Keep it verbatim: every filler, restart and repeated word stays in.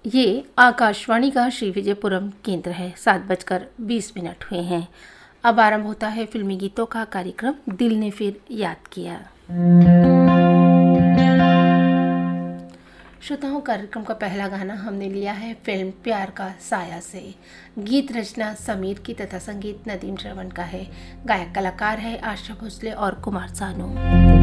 ये आकाशवाणी का श्री विजयपुरम केंद्र है। सात बजकर बीस मिनट हुए हैं। अब आरंभ होता है फिल्मी गीतों का कार्यक्रम दिल ने फिर याद किया। श्रोताओं, कार्यक्रम का पहला गाना हमने लिया है फिल्म प्यार का साया से। गीत रचना समीर की तथा संगीत नदीम श्रवण का है। गायक कलाकार है आशा भोसले और कुमार सानू।